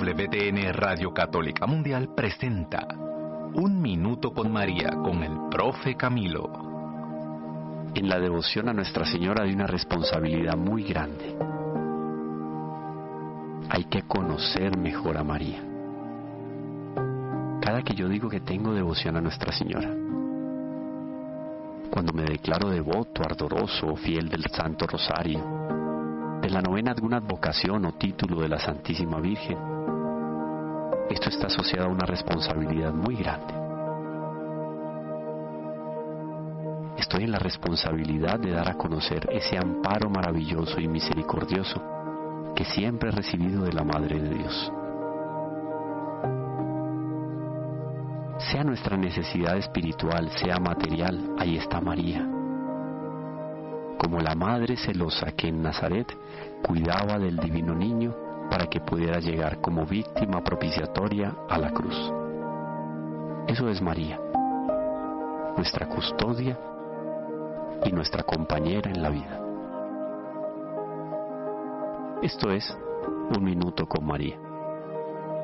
EWTN Radio Católica Mundial presenta Un Minuto con María con el Profe Camilo. En la devoción a Nuestra Señora hay una responsabilidad muy grande. Hay que conocer mejor a María. Cada que yo digo que tengo devoción a Nuestra Señora, cuando me declaro devoto, ardoroso o fiel del Santo Rosario, de la novena de una advocación o título de la Santísima Virgen, esto está asociado a una responsabilidad muy grande. Estoy en la responsabilidad de dar a conocer ese amparo maravilloso y misericordioso que siempre he recibido de la Madre de Dios. Sea nuestra necesidad espiritual, sea material, ahí está María. Como la madre celosa que en Nazaret cuidaba del divino niño para que pudiera llegar como víctima propiciatoria a la cruz. Eso es María, nuestra custodia y nuestra compañera en la vida. Esto es Un Minuto con María.